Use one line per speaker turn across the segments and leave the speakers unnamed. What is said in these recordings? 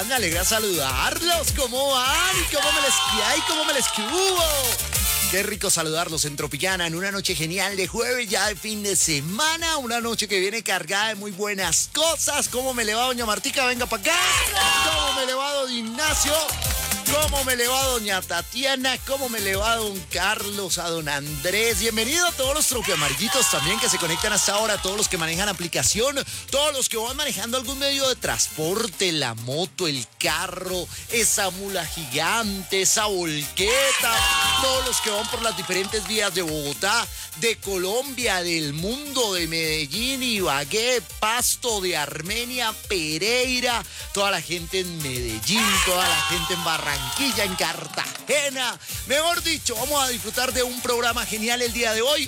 Me alegra saludarlos. ¿Cómo van? ¿Y cómo me les queda? ¿Y cómo me les hubo? Qué rico saludarlos en Tropicana en una noche genial de jueves, ya de fin de semana. Una noche que viene cargada de muy buenas cosas. ¿Cómo me le va doña Martica? Venga para acá. ¿Cómo me le va don Ignacio? ¿Cómo me le va doña Tatiana? ¿Cómo me le va don Carlos? A don Andrés. Bienvenido a todos los tropiamarillitos también que se conectan hasta ahora. Todos los que manejan aplicación. Todos los que van manejando algún medio de transporte. La moto, el carro, esa mula gigante, esa volqueta. Todos los que van por las diferentes vías de Bogotá, de Colombia, del mundo, de Medellín, Ibagué, Pasto, de Armenia, Pereira. Toda la gente en Medellín, toda la gente en Barranquilla, en Cartagena. Mejor dicho, vamos a disfrutar de un programa genial el día de hoy.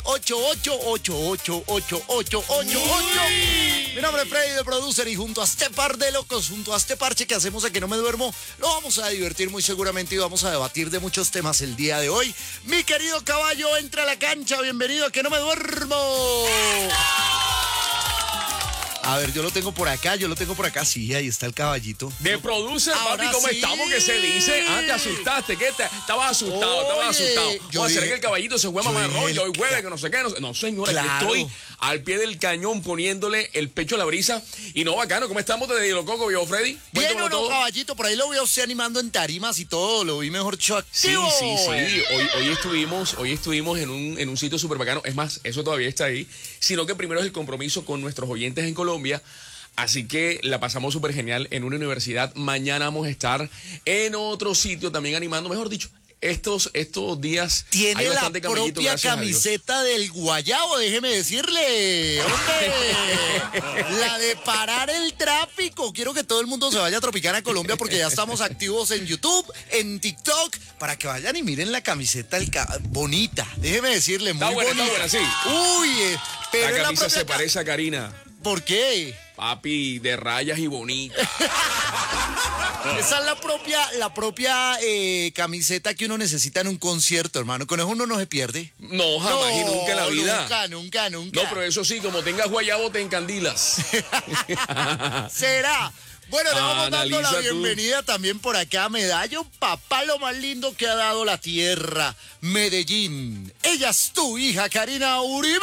88888888. Mi nombre es Freddy, de producer, y junto a este par de locos, junto a este parche que hacemos a que no me duermo, lo vamos a divertir muy seguramente y vamos a debatir de muchos temas el día de hoy. Mi querido caballo, entra a la cancha. Bienvenido a Que No Me Duermo. A ver, yo lo tengo por acá. Sí, ahí está el caballito.
De producer,
Ahora
papi, ¿cómo
sí.
estamos? ¿Qué se dice? Ah, te asustaste. ¿Qué te? Estabas asustado.
Yo
¿Será
dije-
que el caballito se fue a mamar
yo dije
rollo hoy jueves, que no sé qué? No, señora,
Claro.
que estoy al pie del cañón poniéndole el pecho a la brisa. Y no, bacano, ¿cómo estamos desde Hilo Coco, viejo Freddy?
Bien o
Cuéntamelo
no,
todo.
caballito, por ahí lo veo usted animando en tarimas y todo, lo vi mejor
Sí.
activo.
Hoy estuvimos en un sitio súper bacano. Es más, eso todavía está ahí. Sino que primero es el compromiso con nuestros oyentes en Colombia. Así que la pasamos súper genial en una universidad. Mañana vamos a estar en otro sitio también animando. Mejor dicho, estos días
Tiene
hay
la
bastante camellito,
propia
gracias a Dios.
camiseta del Guayabo, déjeme decirle. ¡Hombre! La de parar el tráfico. Quiero que todo el mundo se vaya a Tropicana Colombia porque ya estamos activos en YouTube, en TikTok, para que vayan y miren la camiseta bonita. Déjeme decirle, muy
Está
bonita.
buena, sí.
Uy, pero
La
es
camisa se
propia
parece a Karina.
¿Por qué?
Papi, de rayas y bonita.
Esa es la propia camiseta que uno necesita en un concierto, hermano. Con eso uno no se pierde.
No, jamás y nunca en la vida.
Nunca.
No, pero eso sí, como tengas guayabo, te encandilas.
¿Será? Bueno, le vamos dando la
Analiza tú.
bienvenida también por acá a Medallo, papá, lo más lindo que ha dado la tierra, Medellín. Ella es tu hija, Karina Uribe.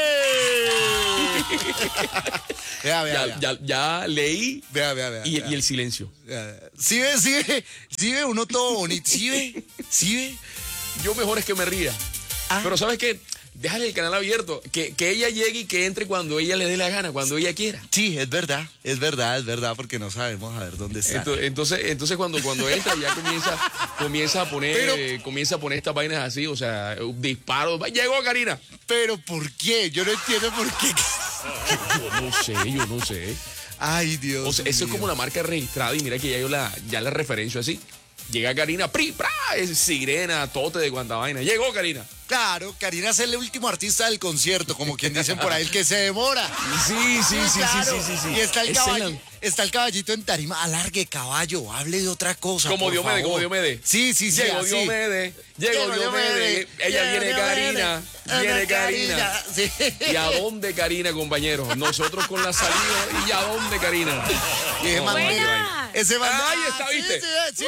Vea.
Ya leí
Vea.
y el silencio.
Sí ve, uno todo bonito. Sí ve.
Yo mejor es que me ría.
Ah.
Pero ¿sabes qué? Déjale el canal abierto. Que ella llegue y que entre cuando ella le dé la gana, cuando ella quiera.
Sí, es verdad, porque no sabemos a ver dónde está.
Entonces cuando entra ya comienza a poner estas vainas así, o sea, disparos. Llegó Karina.
Pero ¿por qué? Yo no entiendo por qué.
Yo no sé.
Ay, Dios.
O sea, eso es
mío.
como la marca registrada y mira que ya la referencio así. Llega Karina, es sirena, tote de cuanta vaina. Llegó Karina.
Claro, Karina es el último artista del concierto, como quien dicen por ahí, el que se demora.
Sí.
Claro. Y está el
Esa es
caballo,
la-
está el caballito en tarima. Alargue, caballo, hable de otra cosa.
Como
por
Diomedes,
favor.
como Diomedes.
Sí,
Llegó
así.
Diomedes. Ella
Llegó
viene Karina.
Diomedes.
Viene Karina.
Sí.
¿Y a dónde Karina, compañeros? Nosotros con la salida. ¿Y a dónde Karina?
Y ese man-
Buena.
ese man-
Ahí está, ¿viste?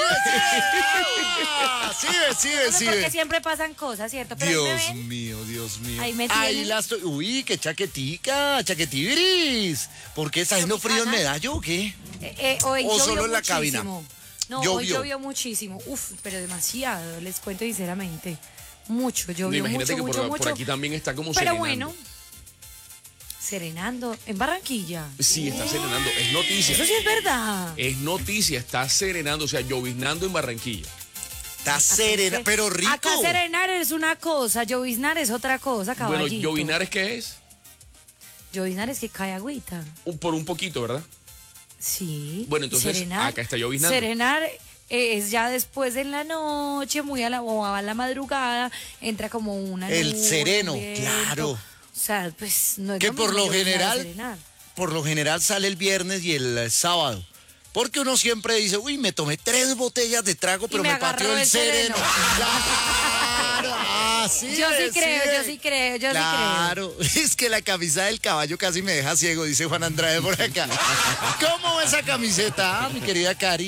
Sí
No sé por qué
ve.
siempre pasan cosas, ¿cierto? Pero ahí me ven.
Dios mío.
Ahí me
Ahí
tienen.
la estoy. Uy, qué chaquetibris. ¿Por qué está haciendo frío en
pasa?
Medallo o qué?
Hoy
¿O
llovió
solo en la cabina?
muchísimo. No,
Llovió.
hoy llovió muchísimo. Uf, pero demasiado, les cuento sinceramente. Mucho, llovió
Imagínate que
mucho.
por aquí también está como
Pero
serenando.
bueno, serenando en Barranquilla.
Sí, está serenando. Es noticia.
Eso sí es verdad.
Es noticia, está serenando, o sea, lloviznando en Barranquilla.
Está serena, pero rico.
Acá serenar es una cosa, lloviznar es otra cosa, caballito.
Bueno, ¿lloviznar es qué es?
Lloviznar es que cae agüita.
Por un poquito, ¿verdad?
Sí.
Bueno, entonces,
Serenar-
acá está lloviznando.
Serenar es ya después de la noche, muy o a la madrugada, entra como una
El
nube,
sereno,
un viento.
claro.
O sea, pues no es
Que
lo
por
mismo
lo
lloviznar a
general-
serenar.
Por lo general sale el viernes y el sábado. Porque uno siempre dice, uy, me tomé 3 botellas de trago, pero
me
me
agarró
pateó el
el
sereno.
sereno.
Claro, así
Yo sí
es,
creo,
es.
yo sí creo, yo sí creo.
Claro, es que la camisa del caballo casi me deja ciego, dice Juan Andrade por acá. ¿Cómo va esa camiseta, mi querida Cari?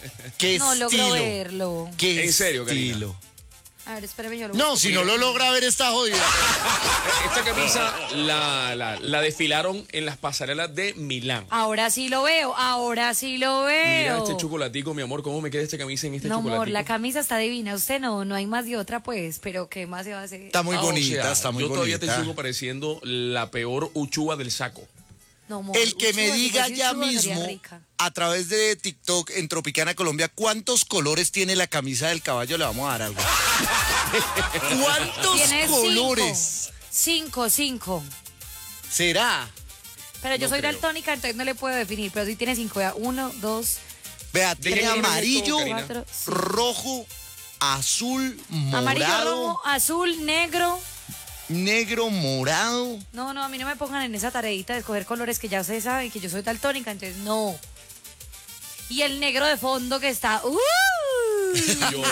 Qué
No logro
estilo.
verlo.
Qué
¿En serio, Karina?
estilo.
A ver, espérame, yo lo
No,
busco.
si no lo logra ver, está jodida.
Esta camisa la desfilaron en las pasarelas de Milán.
Ahora sí lo veo, ahora sí lo
Mira
veo.
este chocolatico, mi amor, ¿cómo me queda esta camisa en este
No,
chocolatico?
amor, la camisa está divina. Usted no hay más de otra, pues. Pero ¿qué más se va a hacer?
Está muy
Ah,
bonita,
o sea,
está muy
yo todavía
bonita.
te sigo pareciendo la peor uchúa del saco.
No, amor,
El que me
Uchuva, si
diga
fuese
ya
Uchuva, sería
mismo,
rica.
a través de TikTok en Tropicana Colombia, ¿cuántos colores tiene la camisa del caballo? Le vamos a dar algo. ¿Cuántos
Tiene
colores?
Cinco.
¿Será?
Pero yo
No
soy
creo.
daltónica, entonces no le puedo definir. Pero sí tiene 5. 1, 2,
Vea,
¿De
tiene
qué color es
amarillo,
esto, Karina?
4,
rojo, azul,
amarillo,
morado,
rojo, azul, negro.
negro, morado.
No, a mí no me pongan en esa tareita de escoger colores que ya ustedes saben que yo soy daltónica, entonces no. Y el negro de fondo que está.
Yo,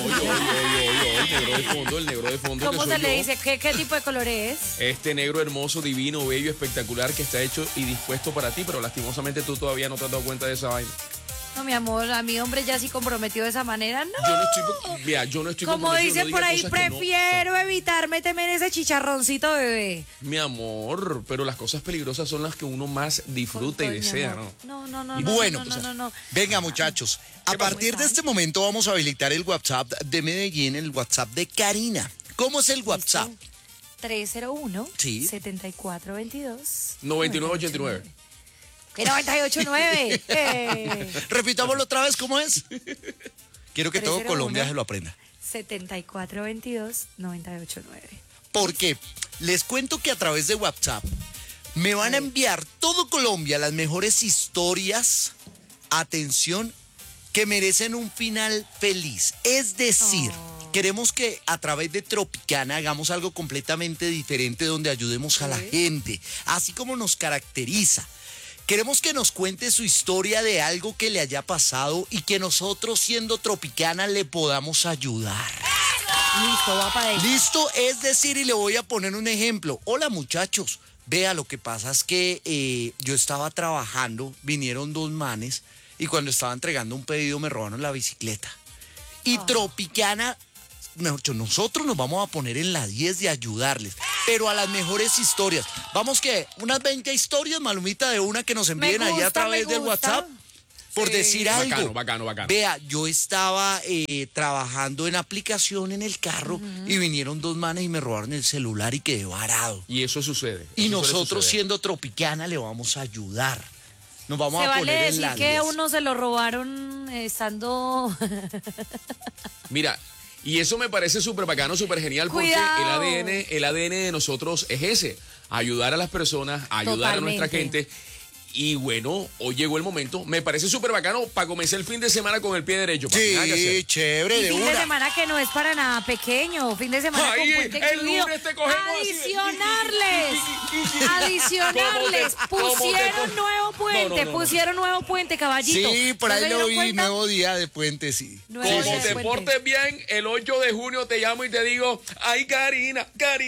el negro de fondo.
¿Cómo
que
se
soy
le
yo.
dice? ¿Qué tipo de color es?
Este negro hermoso, divino, bello, espectacular que está hecho y dispuesto para ti, pero lastimosamente tú todavía no te has dado cuenta de esa vaina.
No, mi amor, a mi hombre ya sí comprometido de esa manera, no.
Yo no estoy
Como
comprometido,
dicen
no
por
diga
ahí,
cosas que no.
prefiero evitar meterme en ese chicharroncito, bebé.
Mi amor, pero las cosas peligrosas son las que uno más disfruta y
Con todo, mi
desea,
amor.
¿no?
No.
Bueno,
no.
venga muchachos, a partir de este momento vamos a habilitar el WhatsApp de Medellín, el WhatsApp de Karina. ¿Cómo es el WhatsApp?
301
Sí.
7422
9989.
¿Qué 989?
Repitámoslo otra vez, ¿cómo es? Quiero que todo
301.
Colombia se lo aprenda.
7422 989.
Porque les cuento que a través de WhatsApp me van a enviar todo Colombia las mejores historias, atención, que merecen un final feliz. Es decir, queremos que a través de Tropicana hagamos algo completamente diferente donde ayudemos a la gente, así como nos caracteriza. Queremos que nos cuente su historia de algo que le haya pasado y que nosotros, siendo Tropicana, le podamos ayudar.
Listo, va para ahí.
Listo, es decir, y le voy a poner un ejemplo. Hola muchachos, vea, lo que pasa es que yo estaba trabajando, vinieron dos manes y cuando estaba entregando un pedido me robaron la bicicleta. Y Tropicana, mejor dicho, nosotros nos vamos a poner en la 10 de ayudarles, pero a las mejores historias. Vamos que unas 20 historias, Malumita, de una que nos envíen ahí a través del WhatsApp. Por
Sí.
decir algo.
Bacano.
Vea, yo estaba trabajando en aplicación en el carro y vinieron dos manes y me robaron el celular y quedé varado.
Y eso sucede.
Y
eso suele
nosotros,
suceder.
siendo Tropicana, le vamos a ayudar. Nos vamos
Se
a
vale
poner en
decir
la
que
10.
uno se lo robaron estando...
Mira, y eso me parece súper bacano, súper genial, porque
Cuidado.
el ADN de nosotros es ese, ayudar a las personas, ayudar a nuestra
Totalmente.
gente. Y bueno, hoy llegó el momento. Me parece súper bacano para comenzar el fin de semana con el pie derecho. papi, nada que
Sí,
hacer.
chévere,
Y
de
fin de
una.
semana que no es para nada pequeño, fin de semana
Ay,
con puente
el
incluido.
lunes te cogemos así de-
Adicionarles,
¿Cómo te
pusieron
co-
nuevo puente,
No.
pusieron nuevo puente, caballito.
Sí, por
¿No
ahí
se
lo
dieron
vi,
cuenta?
nuevo día de puente, sí.
Nuevo
Sí,
día
Como
sí,
de
te
sí.
puente.
portes bien, el 8 de junio te llamo y te digo, ay, Karina.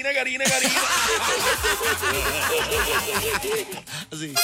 Sí.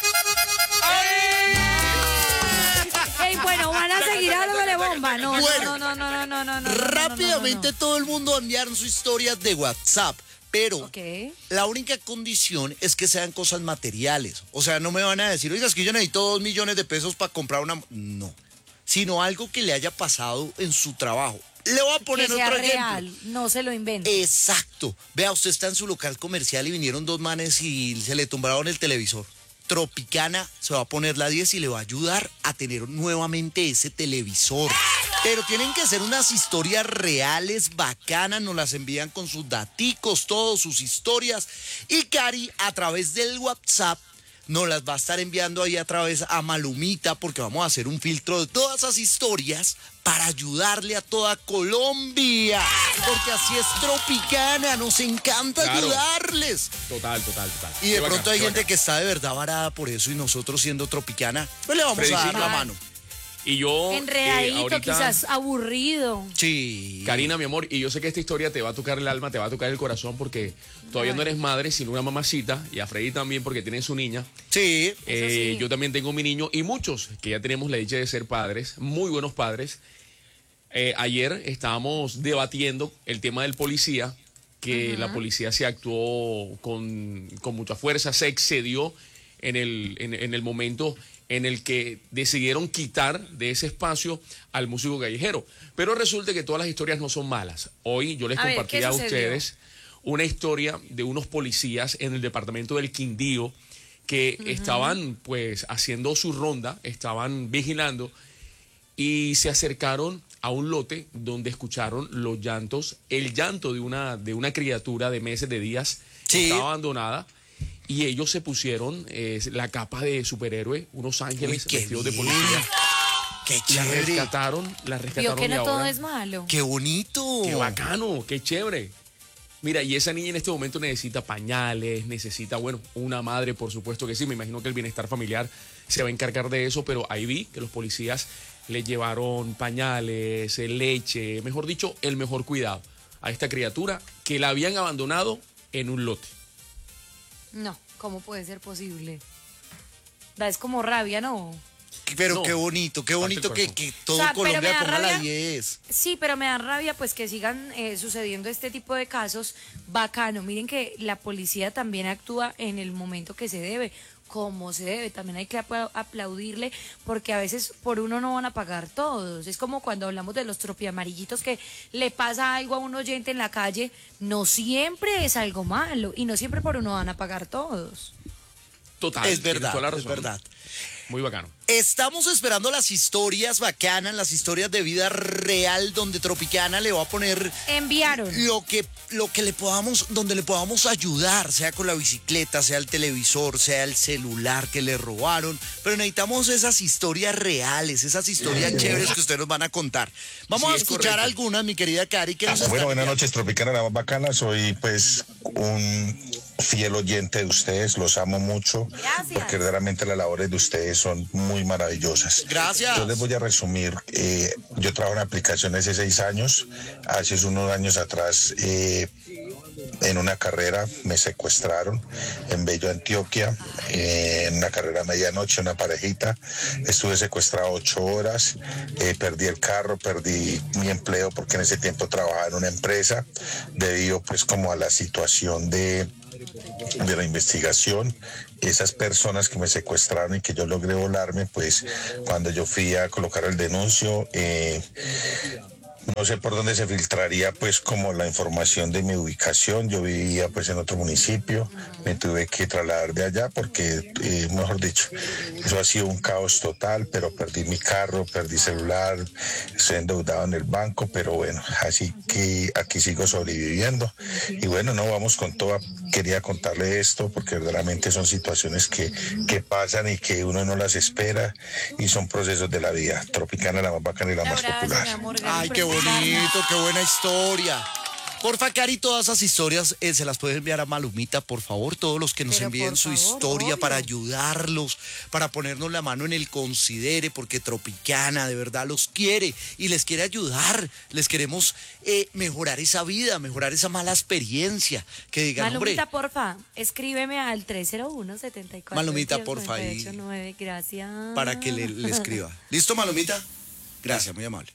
Ey, bueno, van a seguir dándole bomba. No,
Bueno,
no.
Rápidamente todo el mundo enviaron sus historias de WhatsApp, pero
Ok.
la única condición es que sean cosas materiales. O sea, no me van a decir, oiga, es que yo necesito 2 millones de pesos para comprar una... No, sino algo que le haya pasado en su trabajo. Le voy a poner
Que sea
otro ejemplo.
real, no se lo invente.
Exacto. Vea, usted está en su local comercial y vinieron dos manes y se le tumbaron el televisor. Tropicana se va a poner la 10 y le va a ayudar a tener nuevamente ese televisor. Pero tienen que ser unas historias reales, bacanas, nos las envían con sus daticos, todas sus historias. Y Cari, a través del WhatsApp, nos las va a estar enviando ahí a través a Malumita, porque vamos a hacer un filtro de todas esas historias para ayudarle a toda Colombia. Porque así es Tropicana, nos encanta
Claro.
ayudarles.
Total.
Y de
Qué
pronto
bacano,
hay
qué
gente
bacano.
que está de verdad varada por eso y nosotros siendo Tropicana, pues le vamos a dar
Fredicito.
la mano.
Y yo
Enredadito,
ahorita,
quizás aburrido.
Sí.
Karina, mi amor, y yo sé que esta historia te va a tocar el alma, te va a tocar el corazón, porque todavía no eres madre, sino una mamacita, y a Freddy también, porque tiene su niña.
Sí.
Sí.
Yo también tengo mi niño, y muchos que ya tenemos la dicha de ser padres, muy buenos padres. Ayer estábamos debatiendo el tema del policía, que la policía se actuó con mucha fuerza, se excedió en el momento en el que decidieron quitar de ese espacio al músico callejero. Pero resulta que todas las historias no son malas. Hoy yo les
A ver,
compartí
¿qué
a
sucedió?
ustedes una historia de unos policías en el departamento del Quindío que estaban pues haciendo su ronda, estaban vigilando y se acercaron a un lote donde escucharon los llantos, el llanto de una criatura de meses, de días,
Sí.
estaba abandonada. Y ellos se pusieron la capa de superhéroe, unos ángeles
Uy, qué
vestidos de
bien.
policía.
Qué
La
chévere.
rescataron, la
Vio
rescataron
que
y
no todo
ahora.
es malo.
Qué bonito.
Qué bacano, qué chévere. Mira, y esa niña en este momento necesita pañales, necesita, bueno, una madre, por supuesto que sí. Me imagino que el bienestar familiar se va a encargar de eso, pero ahí vi que los policías le llevaron pañales, leche, mejor dicho, el mejor cuidado a esta criatura que la habían abandonado en un lote.
No, ¿cómo puede ser posible? Da es como rabia, ¿no?
Pero
No,
qué bonito
parte
que,
del corazón.
que todo
O sea, pero me
Colombia
da
ponga la
rabia.
10.
Sí, pero me da rabia pues que sigan sucediendo este tipo de casos. Bacano. Miren que la policía también actúa en el momento que se debe, como se debe. También hay que aplaudirle porque a veces por uno no van a pagar todos. Es como cuando hablamos de los tropiamarillitos que le pasa algo a un oyente en la calle. No siempre es algo malo y no siempre por uno van a pagar todos.
Total.
Es
tienes
verdad,
toda la
es
razón.
verdad.
Muy bacano.
Estamos esperando las historias bacanas, las historias de vida real donde Tropicana le va a poner
Enviaron.
lo que le podamos, donde le podamos ayudar, sea con la bicicleta, sea el televisor, sea el celular que le robaron, pero necesitamos esas historias reales, esas historias chéveres que ustedes nos van a contar. Vamos
Sí,
a
es
escuchar
correcto.
algunas, mi querida Cari, que nos
Bueno,
están
buenas
enviando.
noches, Tropicana, la más bacana. Soy pues un fiel oyente de ustedes, los amo mucho,
Gracias.
porque verdaderamente las labores de ustedes son muy maravillosas.
Gracias.
Yo les voy a resumir, yo trabajo en aplicaciones hace 6 años, hace unos años atrás en una carrera me secuestraron en Bello, Antioquia, en una carrera a medianoche, una parejita, estuve secuestrado 8 horas, perdí el carro, perdí mi empleo porque en ese tiempo trabajaba en una empresa, debido pues como a la situación de la investigación. Esas personas que me secuestraron y que yo logré volarme, pues cuando yo fui a colocar el denuncio, no sé por dónde se filtraría pues como la información de mi ubicación. Yo vivía pues en otro municipio, me tuve que trasladar de allá porque, mejor dicho, eso ha sido un caos total, pero perdí mi carro, perdí celular, estoy endeudado en el banco, pero bueno, así que aquí sigo sobreviviendo. Y bueno, no, vamos con toda. Quería contarle esto porque verdaderamente son situaciones que pasan y que uno no las espera y son procesos de la vida. Tropicana, la más bacana y la más
Gracias,
popular.
mi amor.
Ay,
Gracias
qué
por escucharnos.
bonito, qué buena historia. Porfa, Cari, todas esas historias se las puede enviar a Malumita, por favor, todos los que nos
Pero
envíen
por
su
favor,
historia
obvio.
para ayudarlos, para ponernos la mano en el considere, porque Tropicana de verdad los quiere y les quiere ayudar. Les queremos mejorar esa vida, mejorar esa mala experiencia. Que digan, hombre,
Malumita, porfa, escríbeme al 301-74.
Malumita, porfa, ahí.
989, gracias.
para que le escriba. ¿Listo, Malumita? Gracias, muy amable.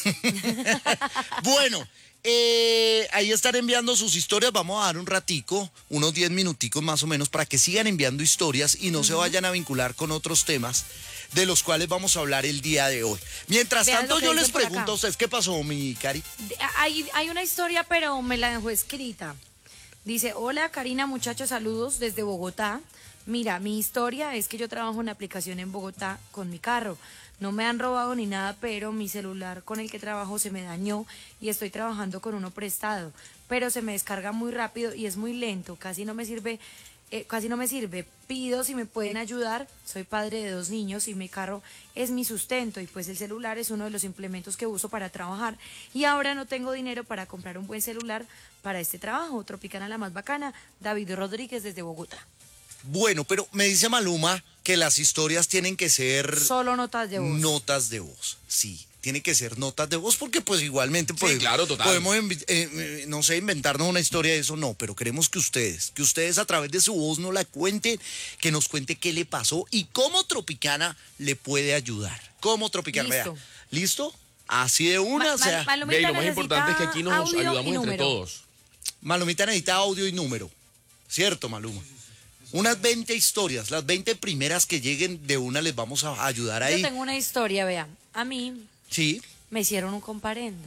Bueno, ahí están enviando sus historias. Vamos a dar un ratico, unos 10 minuticos más o menos, para que sigan enviando historias y no se vayan a vincular con otros temas de los cuales vamos a hablar el día de hoy. Mientras
Vean
tanto,
lo que
yo
dicen
les
por
pregunto
acá.
a ustedes, ¿qué pasó, mi Cari?
Hay una historia, pero me la dejó escrita. Dice, hola Karina, muchachos, saludos desde Bogotá. Mira, mi historia es que yo trabajo en una aplicación en Bogotá con mi carro. No me han robado ni nada, pero mi celular con el que trabajo se me dañó y estoy trabajando con uno prestado. Pero se me descarga muy rápido y es muy lento, casi no me sirve. Pido si me pueden ayudar. Soy padre de 2 niños y mi carro es mi sustento y pues el celular es uno de los implementos que uso para trabajar. Y ahora no tengo dinero para comprar un buen celular para este trabajo. Tropicana la más bacana. David Rodríguez desde Bogotá.
Bueno, pero me dice Maluma que las historias tienen que ser
Solo notas de voz.
notas de voz. Sí, tiene que ser notas de voz porque pues igualmente
Sí, claro, total.
podemos no sé, inventarnos una historia de eso, no, pero queremos que ustedes a través de su voz nos la cuenten, que nos cuente qué le pasó y cómo Tropicana le puede ayudar. Cómo Tropicana,
Listo.
vea. ¿Listo? Así de una, o sea,
Malumita
Ve, y lo más
necesita
importante es que aquí nos
audio y
ayudamos entre
número.
todos.
Malumita necesita audio y número. ¿Cierto, Maluma? Unas 20 historias, las 20 primeras que lleguen de una les vamos a ayudar
Yo
ahí.
tengo una historia, vea. A mí
Sí.
me hicieron un comparendo.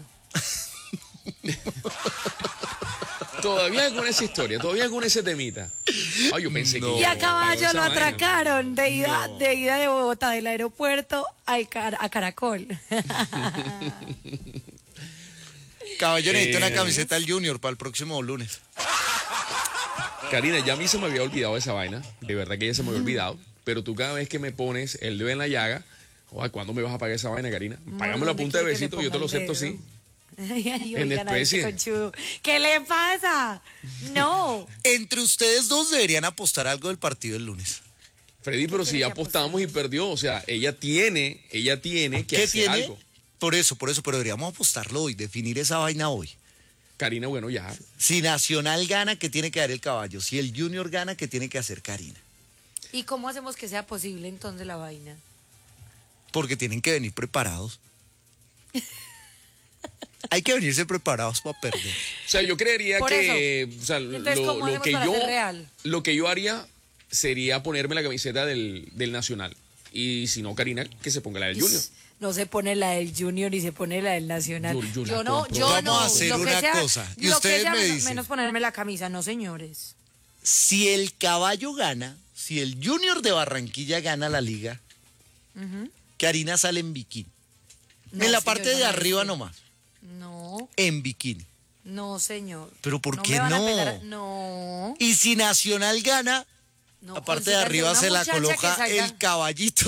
Todavía con esa historia, todavía con ese temita. Ay, yo pensé
No.
que...
Y a Caballo
esa
lo
vaina.
atracaron de ida de Bogotá, del aeropuerto a Caracol.
Caballo necesita una camiseta del Junior para el próximo lunes.
Karina, ya a mí se me había olvidado esa vaina. De verdad que ya se me había olvidado. Pero tú cada vez que me pones el dedo en la llaga, joder, ¿cuándo me vas a pagar esa vaina, Karina? Págame la
¿Dónde
punta de
quiere que le
besito, yo te lo
ponga el
acepto,
dedo?
sí.
Ay,
En
oigan a este
especie.
conchudo. ¿Qué le pasa? No.
Entre ustedes dos deberían apostar algo del partido el lunes.
Freddy, pero si ya apostamos y perdió, o sea, ella tiene que
¿Qué
hacer
tiene?
algo.
Por eso, pero deberíamos apostarlo hoy, definir esa vaina hoy.
Karina, bueno, ya.
Si Nacional gana, ¿qué tiene que dar el Caballo? Si el Junior gana, ¿qué tiene que hacer Karina?
¿Y cómo hacemos que sea posible entonces la vaina?
Porque tienen que venir preparados. Hay que venirse preparados para perder.
O sea, yo creería
Por
que, o sea,
Entonces, ¿cómo hacemos para ser real?
lo que yo haría sería ponerme la camiseta del Nacional. Y si no, Karina, que se ponga la del Junior.
No se pone la del Junior y se pone la del Nacional.
Yo la
Yo no,
compro.
yo
Vamos
no.
a hacer
Lo que
una
sea-
cosa, y
lo que
ustedes
sea
me
menos-
dicen.
Menos ponerme la camisa, no señores.
Si el Caballo gana, si el Junior de Barranquilla gana la liga, Karina sale en bikini.
No,
en la
señor,
parte de
no
arriba
dice.
nomás,
No,
en bikini.
no, señor.
¿Pero por qué
me van a
no?
No.
Y si Nacional gana,
No,
la parte de
consíganse
arriba
una
se la
muchacha que
coloca
salga.
el caballito.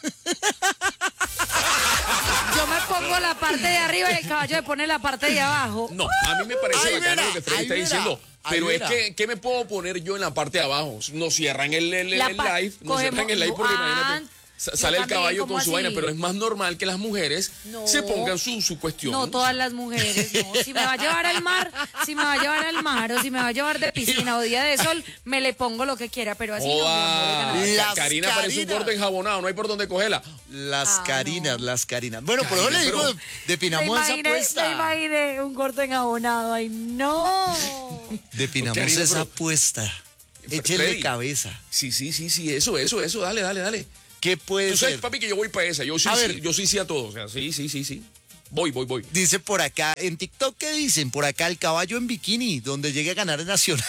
Yo me pongo la parte de arriba y el caballo me pone la parte de abajo.
No, a mí me parece
Ay,
bacano
mira,
lo que Freddy
ay,
está
mira,
diciendo.
ay,
Pero es
mira.
que, ¿qué me puedo poner yo en la parte de abajo? No cierran el live, no cierran el live porque imagínate, sale el
también,
caballo
¿cómo
con su
así?
vaina, pero es más normal que las mujeres
No.
se pongan su cuestión.
No todas las mujeres, no. Si me va a llevar al mar, si me va a llevar al mar o si me va a llevar de piscina o día de sol, me le pongo lo que quiera, pero así no, mi amor,
Joda,
oigan,
Las
Karina parece un
Carinas.
gordo enjabonado, no hay por dónde cogerla.
Las
Ah,
Carinas,
no.
las Carinas. Bueno, por eso le
Karina,
digo,
pero-
definamos esa
me
apuesta.
imaginé un corto enjabonado. Ay, no.
Definamos
Karina,
esa
pero-
apuesta. Échenle
Freddy.
cabeza.
Sí, eso, dale.
¿Qué puede
Tú sabes,
ser?
papi, que yo voy para esa. Yo
A
sí,
ver.
yo sí a todo. O sea, sí. Voy.
Dice por acá, en TikTok, ¿qué dicen? Por acá, el caballo en bikini, donde llegue a ganar el Nacional.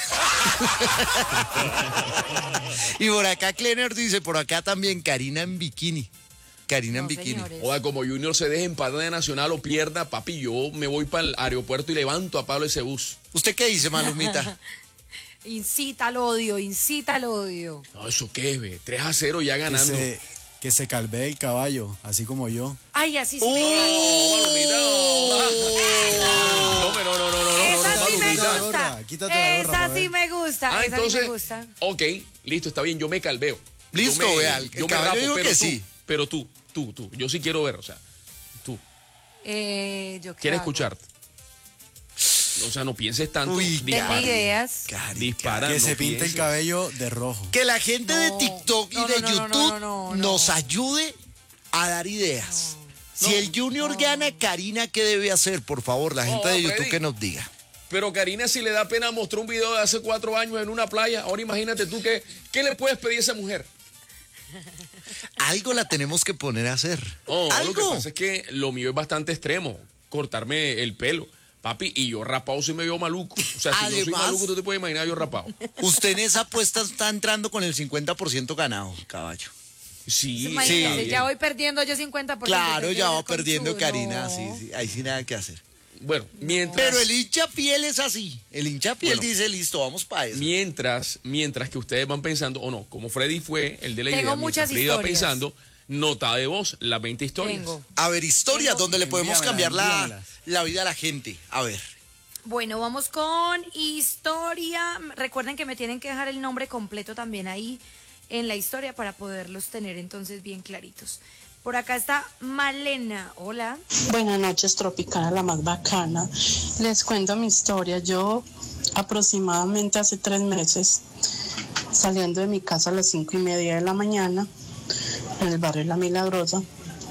Y por acá, Klenner dice, por acá también, Karina en bikini. Karina en
No,
bikini.
señores.
Joda, como Junior se deje empatar de Nacional o pierda, papi, yo me voy para el aeropuerto y levanto a Pablo ese bus.
¿Usted qué dice, Malumita?
Incita al odio, incita al odio.
No, ¿eso qué, ve? 3-0 ya ganando.
Que se calve el caballo, así como yo.
Ay, así sí
No,
Esa sí me
Malumita.
la
gusta.
gorra, quítate la gorra,
Esa
para
sí
ver.
me gusta.
Ah,
Esa sí
entonces,
me gusta.
ok, listo, está bien, yo me calveo.
Listo,
Yo me-
vea, el
yo me
caballo
rapo,
dijo
pero
que
tú,
sí.
Pero tú, yo sí quiero ver, o sea, tú,
Yo
quiero
hago?
escucharte. O sea, no pienses tanto,
Uy,
Denme
dispara.
ideas.
Dispara,
Que
no
se pinte el
pienses.
cabello de rojo.
Que la gente de
No.
TikTok y
No,
de
no, no, no,
YouTube
no, no,
nos
no.
ayude a dar ideas. Si el Junior gana, Karina, ¿qué debe hacer? Por favor, la gente
No,
de YouTube
Freddy.
que nos diga.
Pero Karina, si le da pena mostrar un video de hace 4 años en una playa, ahora imagínate tú ¿qué le puedes pedir a esa mujer?
Algo la tenemos que poner a hacer.
No, lo que
Algo.
pasa es que lo mío es bastante extremo, cortarme el pelo. Papi, y yo rapado sí me veo maluco. O sea, si yo soy
Además-
maluco, tú te puedes imaginar yo rapado.
Usted en esa apuesta está entrando con el 50% ganado, caballo.
Sí,
Imagínense,
está bien.
ya voy perdiendo yo 50%.
Claro,
usted
ya
quiere
va
ser
perdiendo
conchudo,
Karina,
no.
sí, ahí sí nada que hacer.
Bueno, mientras,
Pero el hincha fiel es así. El hincha fiel
Bueno.
dice, listo, vamos para eso.
mientras que ustedes van pensando, o no, como Freddy fue el de la
Tengo
idea,
muchas
mientras Freddy va
historias.
pensando, nota de voz, las 20 historias.
Tengo.
A ver, historias donde le podemos cambiar
Envíamelas.
la vida a la gente. A ver.
Bueno, vamos con historia. Recuerden que me tienen que dejar el nombre completo también ahí en la historia para poderlos tener entonces bien claritos. Por acá está Malena. Hola.
Buenas noches, Tropicana, la más bacana. Les cuento mi historia. Yo aproximadamente hace 3 meses, saliendo de mi casa a las 5:30 de la mañana, en el barrio La Milagrosa,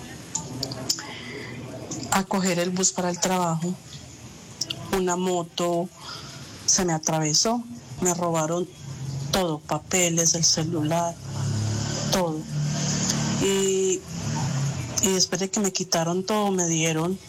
a coger el bus para el trabajo, una moto se me atravesó, me robaron todo, papeles, el celular, todo. Y después de que me quitaron todo, me dieron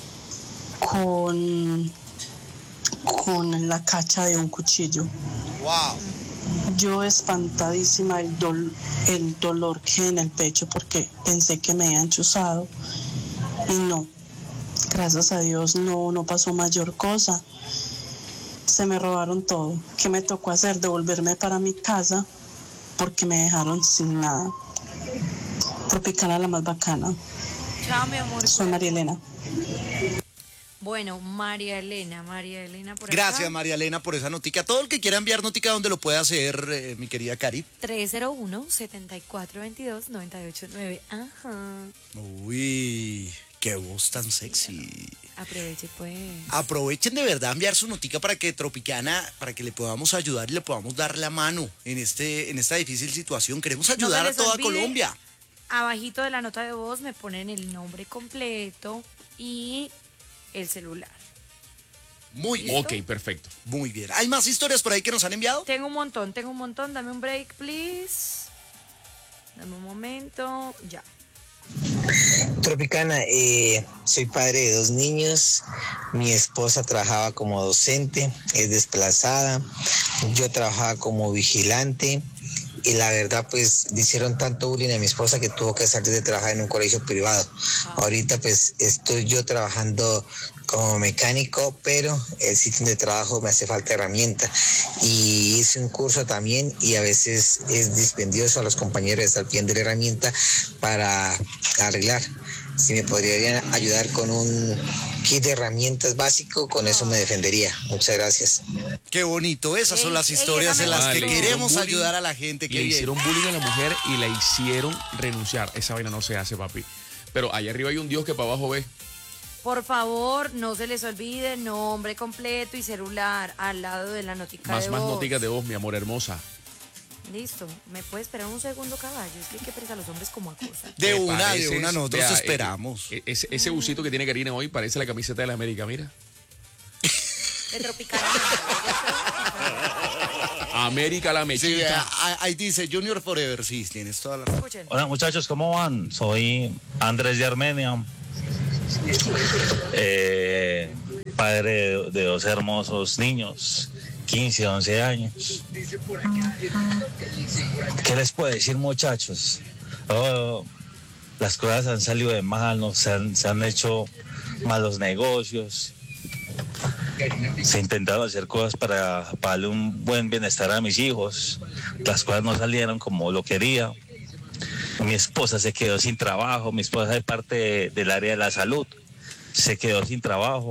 con la cacha de un cuchillo.
Wow.
Yo espantadísima, el dolor que en el pecho, porque pensé que me habían chuzado y no. Gracias a Dios no pasó mayor cosa. Se me robaron todo. ¿Qué me tocó hacer? Devolverme para mi casa porque me dejaron sin nada. Tropicana, la más bacana.
Chao, mi amor.
Soy María Elena.
Bueno, María Elena por acá.
Gracias, María Elena, por esa notica. Todo el que quiera enviar notica, ¿dónde lo puede hacer, mi querida Cari?
301-7422-989. Ajá.
Uy, qué voz tan sexy.
Aproveche, pues.
Aprovechen de verdad a enviar su notica para que Tropicana, para que le podamos ayudar y le podamos dar la mano en esta difícil situación. Queremos ayudar
se
a
les
toda
olvide,
Colombia.
Abajito de la nota de voz me ponen el nombre completo y el celular.
Muy bien.
Ok, perfecto.
Muy bien. ¿Hay más historias por ahí que nos han enviado?
Tengo un montón. Dame un break, please. Dame un momento. Ya.
Tropicana, soy padre de 2 niños, mi esposa trabajaba como docente, es desplazada, yo trabajaba como vigilante y la verdad pues le hicieron tanto bullying a mi esposa que tuvo que salir de trabajar en un colegio privado. Ahorita pues estoy yo trabajando como mecánico, pero el sitio de trabajo me hace falta herramienta y hice un curso también y a veces es dispendioso a los compañeros estar pidiendo la herramienta para arreglar. Si me podrían ayudar con un kit de herramientas básico, con eso me defendería. Muchas gracias.
Qué bonito. Esas son las
Ey,
historias
esa me
en las que
gustó.
queremos
Bullying.
ayudar a la gente. Qué
Le
bien.
hicieron bullying a la mujer y la hicieron renunciar. Esa vaina no se hace, papi. Pero allá arriba hay un Dios que para abajo ve.
Por favor, no se les olvide nombre completo y celular al lado de la notica
Más
de voz.
noticas de voz, mi amor hermosa.
Listo. ¿Me puede esperar un segundo, caballo? Es que hay que presa a los hombres como acosa.
De
Me
una,
pareces-
nosotros
vea,
te esperamos.
Ese busito que tiene Karina hoy parece la camiseta de la América, mira.
De Tropicana.
América la
Sí,
mechita.
ahí dice Junior Forever, sí, tienes toda la razón.
Escuchen.
Hola muchachos, ¿cómo van? Soy Andrés de Armenia, padre de 2 hermosos niños, 15, 11 años. ¿Qué les puedo decir, muchachos? Oh, las cosas han salido de mal, ¿no? se han hecho malos negocios. Se intentaron hacer cosas para darle un buen bienestar a mis hijos. Las cosas no salieron como lo quería. Mi esposa se quedó sin trabajo, mi esposa es parte del área de la salud, se quedó sin trabajo.